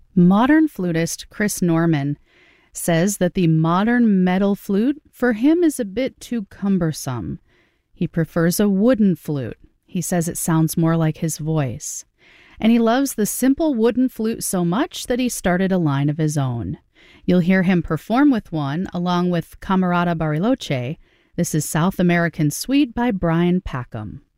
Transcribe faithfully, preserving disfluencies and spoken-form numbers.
Modern flutist Chris Norman says that the modern metal flute for him is a bit too cumbersome. He prefers a wooden flute. He says it sounds more like his voice. And he loves the simple wooden flute so much that he started a line of his own. You'll hear him perform with one along with Camerata Bariloche. This is South American Suite by Brian Packham.